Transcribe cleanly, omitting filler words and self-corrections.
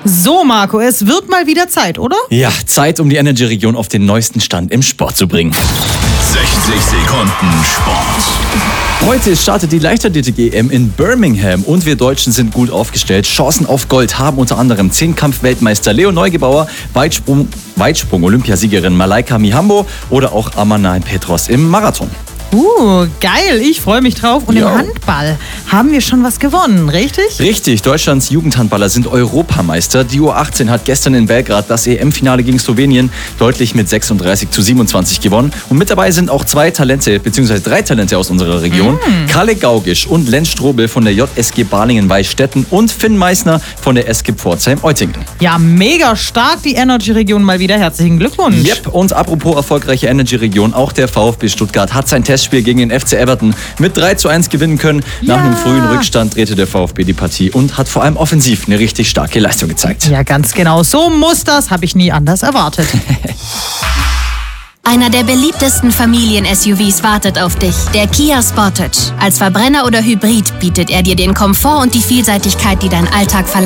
So, Marco, es wird mal wieder Zeit, oder? Ja, Zeit, um die Energy-Region auf den neuesten Stand im Sport zu bringen. 60 Sekunden Sport. Heute startet die Leichtathletik-EM in Birmingham und wir Deutschen sind gut aufgestellt. Chancen auf Gold haben unter anderem Zehnkampf-Weltmeister Leo Neugebauer, Weitsprung-Olympiasiegerin Malaika Mihambo oder auch Amanal Petros im Marathon. Geil, ich freue mich drauf. Und im Handball haben wir schon was gewonnen, richtig? Richtig, Deutschlands Jugendhandballer sind Europameister. Die U18 hat gestern in Belgrad das EM-Finale gegen Slowenien deutlich mit 36:27 gewonnen. Und mit dabei sind auch drei Talente aus unserer Region. Kalle Gaugisch und Lenz Strobel von der JSG Balingen-Weißstetten und Finn Meissner von der SG Pforzheim-Euttingen. Ja, mega stark die Energy-Region mal wieder. Herzlichen Glückwunsch. Yep, und apropos erfolgreiche Energy-Region, auch der VfB Stuttgart hat sein Testspiel gegen den FC Everton mit 3:1 gewinnen können. Nach einem frühen Rückstand drehte der VfB die Partie und hat vor allem offensiv eine richtig starke Leistung gezeigt. Ja, ganz genau. So muss das. Habe ich nie anders erwartet. Einer der beliebtesten Familien-SUVs wartet auf dich, der Kia Sportage. Als Verbrenner oder Hybrid bietet er dir den Komfort und die Vielseitigkeit, die dein Alltag verlangt.